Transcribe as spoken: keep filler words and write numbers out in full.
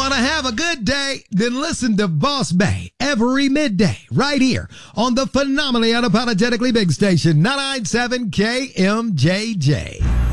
Want to have a good day? Then listen to Boss Bay every midday right here on the phenomenally unapologetically big station, nine ninety-seven K M J J.